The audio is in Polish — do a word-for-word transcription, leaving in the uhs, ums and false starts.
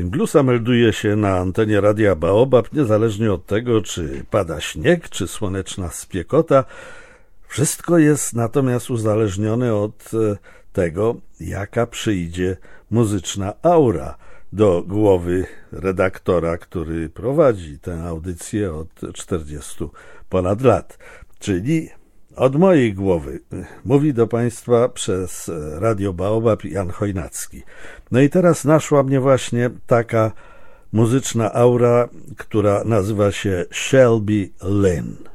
Glusa melduje się na antenie Radia Baobab, niezależnie od tego, czy pada śnieg, czy słoneczna spiekota. Wszystko jest natomiast uzależnione od tego, jaka przyjdzie muzyczna aura do głowy redaktora, który prowadzi tę audycję od czterdziestu ponad lat, czyli od mojej głowy. Mówi do Państwa przez Radio Baobab Jan Chojnacki. No i teraz naszła mnie właśnie taka muzyczna aura, która nazywa się Shelby Lynne.